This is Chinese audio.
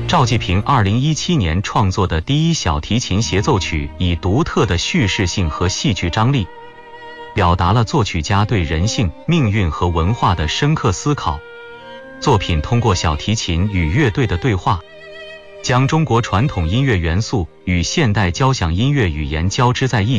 赵季平2017年创作的第一小提琴协奏曲，以独特的叙事性和戏剧张力，表达了作曲家对人性、命运和文化的深刻思考。作品通过小提琴与乐队的对话，将中国传统音乐元素与现代交响音乐语言交织在一起。